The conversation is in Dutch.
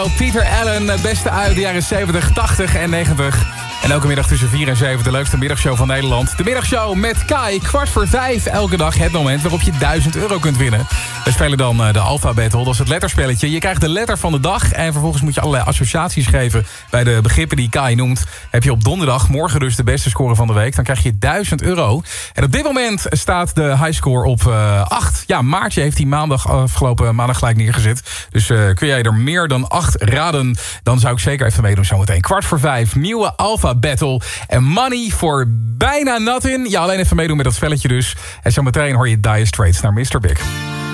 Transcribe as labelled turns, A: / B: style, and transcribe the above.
A: Peter Allen, beste uit de jaren 70, 80 en 90. En elke middag tussen 4 en 7 de leukste middagshow van Nederland. De middagshow met Kai, 4:15 elke dag. Het moment waarop je €1000 kunt winnen. We spelen dan de Alpha Battle, dat is het letterspelletje. Je krijgt de letter van de dag en vervolgens moet je allerlei associaties geven bij de begrippen die Kai noemt. Heb je op donderdag, morgen dus de beste score van de week, dan krijg je €1000. En op dit moment staat de highscore op 8. Ja, Maartje heeft die afgelopen maandag gelijk neergezet. Dus kun jij er meer dan 8 raden, dan zou ik zeker even meedoen zometeen. 4:15, nieuwe Alpha Battle. En money voor bijna nothing. Ja, alleen even meedoen met dat spelletje dus. En zometeen hoor je Dire Straits naar Mr. Big.